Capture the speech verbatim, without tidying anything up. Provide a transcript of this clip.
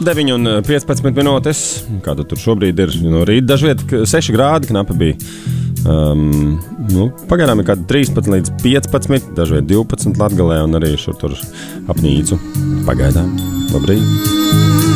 deviņi un piecpadsmit minūtes. Kā tu tur šobrīd ir? No rīta dažviet seši grādi knapi bija. Um, nu, pagaidām ir kādi trīspadsmit līdz piecpadsmit, dažviet divpadsmit Latgalē un arī šur tur ap Nīcu. Pagaidām. Labrīt!